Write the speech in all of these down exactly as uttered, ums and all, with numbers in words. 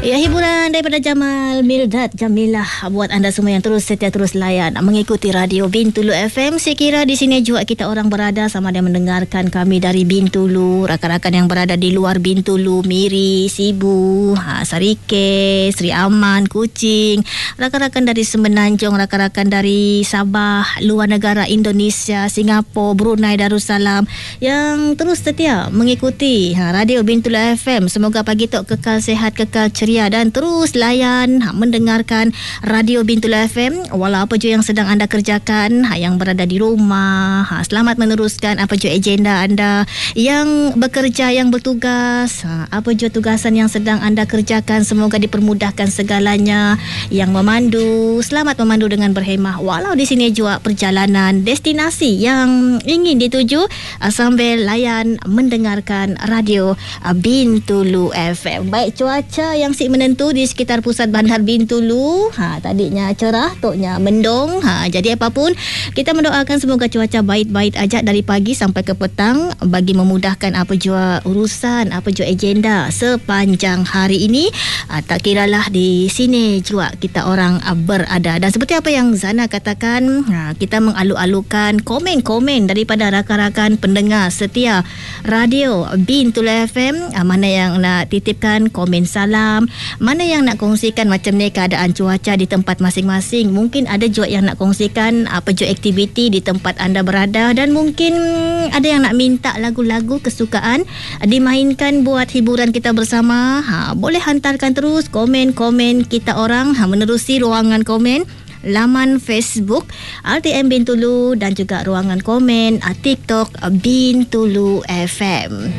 Ya, hiburan daripada Jamal, Mildad, Jamilah buat anda semua yang terus setia terus layan mengikuti Radio Bintulu F M. Saya kira di sini juga kita orang berada sama ada mendengarkan kami dari Bintulu, rakan-rakan yang berada di luar Bintulu, Miri, Sibu, ha, Sarike, Sri Aman, Kuching, rakan-rakan dari Semenanjung, rakan-rakan dari Sabah, luar negara Indonesia, Singapura, Brunei Darussalam yang terus setia mengikuti ha, Radio Bintulu F M. Semoga pagi tok kekal sehat, kekal ceria dan terus layan ha, mendengarkan Radio Bintulu F M walau apa jua yang sedang anda kerjakan, ha, yang berada di rumah, ha, selamat meneruskan apa jua agenda anda, yang bekerja, yang bertugas, ha, apa jua tugasan yang sedang anda kerjakan, semoga dipermudahkan segalanya. Yang memandu, selamat memandu dengan berhemah walau di sini juga perjalanan destinasi yang ingin dituju, ha, sambil layan mendengarkan Radio Bintulu F M. Baik, cuaca yang si menentu di sekitar pusat bandar Bintulu, ha, tadinya cerah, toknya mendung, ha, jadi apapun kita mendoakan semoga cuaca baik-baik aja dari pagi sampai ke petang bagi memudahkan apa jua urusan, apa jua agenda sepanjang hari ini. ha, tak kiralah di sini juga kita orang ha, berada, dan seperti apa yang Zana katakan, ha, kita mengalu-alukan komen-komen daripada rakan-rakan pendengar setia Radio Bintulu F M, ha, mana yang nak titipkan komen salam, mana yang nak kongsikan macam ni keadaan cuaca di tempat masing-masing. Mungkin ada juga yang nak kongsikan apa juga aktiviti di tempat anda berada, dan mungkin ada yang nak minta lagu-lagu kesukaan dimainkan buat hiburan kita bersama. Ha, boleh hantarkan terus komen-komen kita orang, ha, menerusi ruangan komen laman Facebook R T M Bintulu dan juga ruangan komen TikTok Bintulu F M.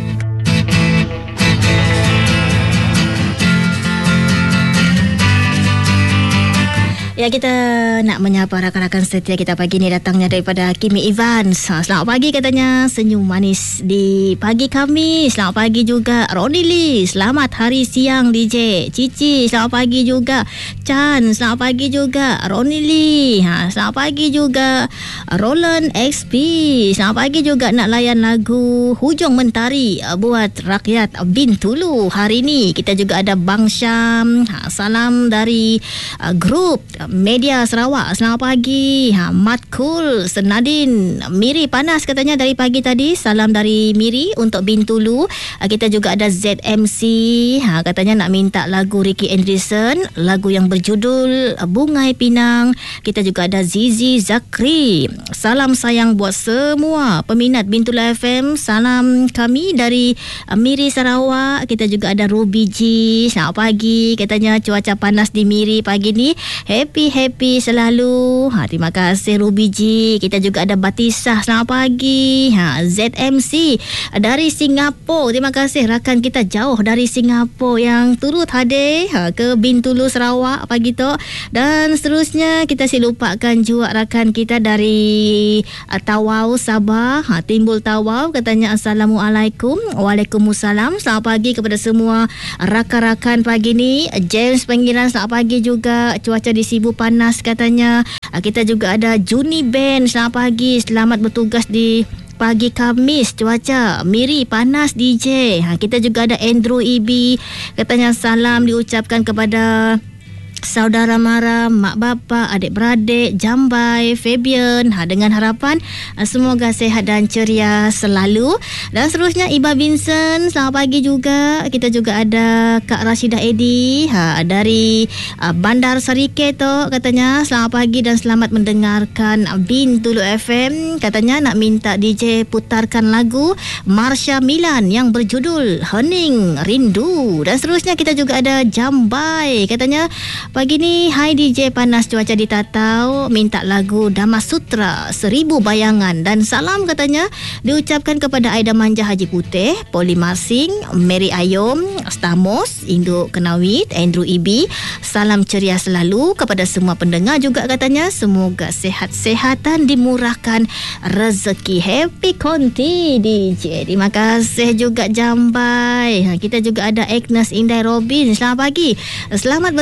Ya, kita nak menyapa rakan-rakan setia kita pagi ni, datangnya daripada Kimi Evans. Ha, selamat pagi katanya, senyum manis di pagi kami. Selamat pagi juga Ronnie Lee. Selamat hari siang D J Cici. Selamat pagi juga Chan. Selamat pagi juga Ronnie Lee. Ha, selamat pagi juga Roland X P. Selamat pagi juga nak layan lagu Hujung Mentari buat rakyat Bintulu hari ni. Kita juga ada Bang Syam. Ha, salam dari uh, grup Media Sarawak. Selamat pagi. Ha, Mat Cool, Senadin, Miri panas katanya dari pagi tadi. Salam dari Miri untuk Bintulu. Ha, kita juga ada Z M C. Ha, katanya nak minta lagu Ricky Anderson, lagu yang berjudul Bungai Pinang. Kita juga ada Zizi Zakri. Salam sayang buat semua peminat Bintulu F M. Salam kami dari Miri Sarawak. Kita juga ada Ruby G. Selamat pagi. Katanya cuaca panas di Miri pagi ni. Happy happy selalu. Ha, terima kasih Ruby G. Kita juga ada Batisah. Selamat pagi. Ha, Z M C dari Singapura. Terima kasih rakan kita jauh dari Singapura yang turut hadir ha, ke Bintulu Sarawak pagi tu. Dan seterusnya kita si lupakan juga rakan kita dari uh, Tawau Sabah. Ha, Timbul Tawau katanya Assalamualaikum. Waalaikumsalam. Selamat pagi kepada semua rakan-rakan pagi ni. James Panggilan selamat pagi juga. Cuaca di Sibu panas katanya. Kita juga ada Juni Ben. Selamat pagi. Selamat bertugas di pagi Khamis. Cuaca Miri panas D J. Ha, kita juga ada Andrew E B. Katanya salam diucapkan kepada saudara mara, mak bapa, adik-beradik, Jambai, Fabian, ha, dengan harapan uh, semoga sehat dan ceria selalu. Dan seterusnya Iba Vincent, selamat pagi juga. Kita juga ada Kak Rashidah Edi ha, dari uh, Bandar Sarike tu, katanya selamat pagi dan selamat mendengarkan Bintulu F M. Katanya nak minta D J putarkan lagu Marsha Milan yang berjudul Hening Rindu. Dan seterusnya kita juga ada Jambai, katanya pagi ni, hai D J panas cuaca di Tatau, minta lagu Dhamma Sutra Seribu Bayangan. Dan salam katanya diucapkan kepada Aida Manja Haji Putih, Poli Masing, Mary Ayom, Stamos, Induk Kenawit, Andrew Ibi. Salam ceria selalu kepada semua pendengar juga katanya. Semoga sehat-sehat dan dimurahkan rezeki. Happy Konti D J. Terima kasih juga Jambai. Kita juga ada Agnes Indai Robin. Selamat pagi. Selamat bersiaran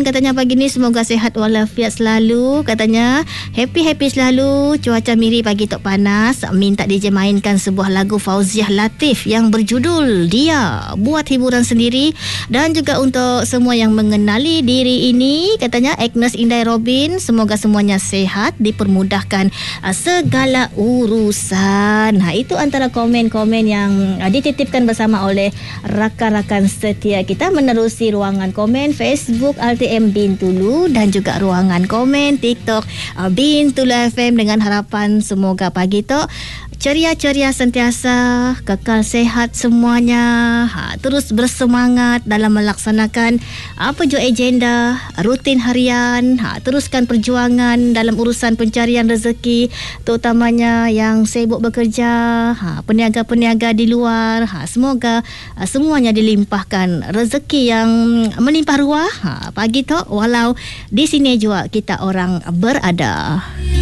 katanya pagi ni semoga sihat walafiat selalu. Katanya happy-happy selalu. Cuaca miri pagi tok panas. Minta D J mainkan sebuah lagu Fauziah Latif yang berjudul Dia. Buat hiburan sendiri dan juga untuk semua yang mengenali diri ini. Katanya Agnes Indai Robin, semoga semuanya sehat, dipermudahkan uh, segala urusan. Ha, itu antara komen-komen yang uh, dititipkan bersama oleh rakan-rakan setia kita menerusi ruangan komen Facebook L T M Bintulu dan juga ruangan komen TikTok uh, Bintulu F M, dengan harapan semoga pagi tu ceria-ceria sentiasa, kekal sehat semuanya, ha, terus bersemangat dalam melaksanakan apa jua agenda rutin harian, ha, teruskan perjuangan dalam urusan pencarian rezeki, terutamanya yang sibuk bekerja, ha, peniaga-peniaga di luar, ha, semoga ha, semuanya dilimpahkan rezeki yang melimpah ruah, ha, pagi tu walau di sini juga kita orang berada.